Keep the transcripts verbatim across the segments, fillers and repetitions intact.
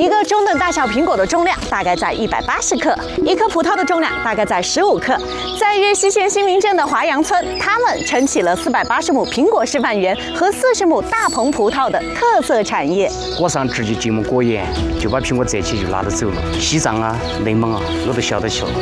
一个中等大小苹果的重量大概在一百八十克，一颗葡萄的重量大概在十五克。在粤西县新民镇的华阳村，他们撑起了四百八十亩苹果示范园和四十亩大棚葡萄的特色产业。 果上直接结木果园，就把苹果摘起就拿着走了。西藏啊、内蒙啊，我都晓得去了。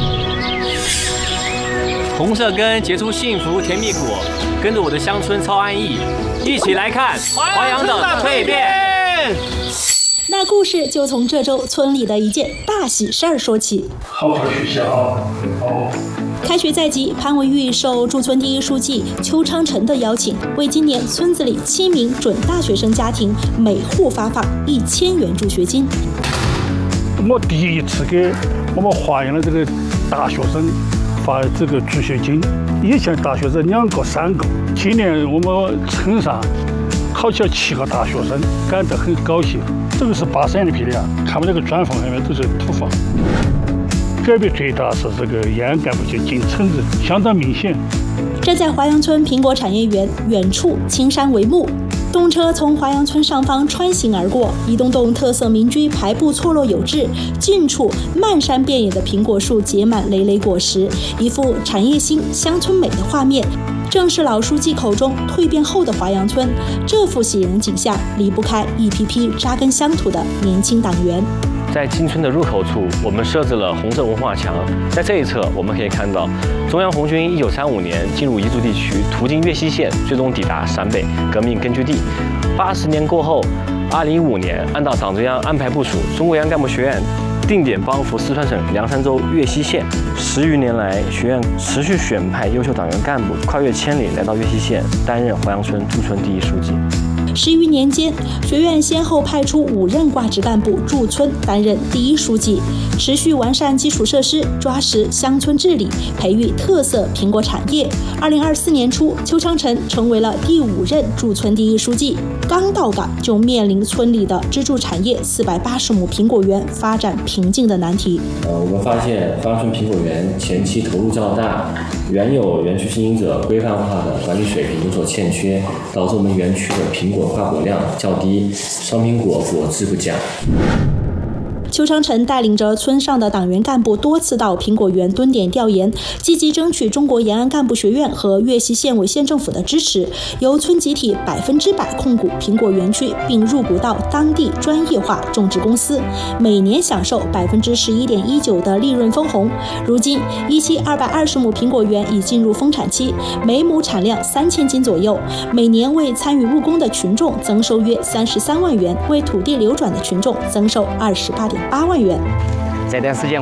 红色根结出幸福甜蜜果，跟着我的乡村超安逸，一起来看华阳的蜕变。 那故事就从这周村里的一件大喜事儿说起。 好好学习啊！好。 开学在即，潘文玉受驻村第一书记邱昌成的邀请，为今年村子里七名准大学生家庭每户发放一千元助学金。 我第一次给我们华阳的这个大学生发这个助学金，以前大学生两个、三个，今年我们村上考起了七个大学生，感到很高兴。这个是八三年批的啊，看我这个砖缝上面都是土房。改变最大是这个延安干部就进村子，相当明显。 站在华阳村苹果产业园，远处青山为幕，动车从华阳村上方穿行而过，一栋栋特色民居排布错落有致，近处漫山遍野的苹果树结满累累果实，一幅产业兴、乡村美的画面。正是老书记口中蜕变后的华阳村，这幅喜人景象离不开一批批扎根乡土的年轻党员。 在金村的入口处，我们设置了红色文化墙。在这一侧，我们可以看到中央红军一九三五年进入彝族地区，途经粤西县，最终抵达陕北革命根据地。八十年过后，二零一五年，按照党中央安排部署，中国延安干部学院定点帮扶四川省凉山州粤西县。十余年来，学院持续选派优秀党员干部，跨越千里来到粤西县，担任华阳村驻村第一书记。 十余年间，学院先后派出五任挂职干部驻村担任第一书记，持续完善基础设施，抓实乡村治理，培育特色苹果产业。二零二四年初，邱昌成成为了第五任驻村第一书记。刚到岗就面临村里的支柱产业四百八十亩苹果园发展瓶颈的难题。 呃，我们发现华阳村苹果园前期投入较大，原有园区经营者规范化的管理水平有所欠缺，导致我们园区的苹果花果量较低，双苹果果质不佳。 邱昌成带领着村上的党员干部多次到苹果园蹲点调研，积极争取中国延安干部学院和粤西县委县政府的支持，由村集体百分之百控股苹果园区，并入股到当地专业化种植公司，每年享受百分之十一点一九的利润分红。如今，一期二百二十亩苹果园已进入丰产期，每亩产量三千斤左右，每年为参与务工的群众增收约三十三万元，为土地流转的群众增收二十八点八万元。 这段时间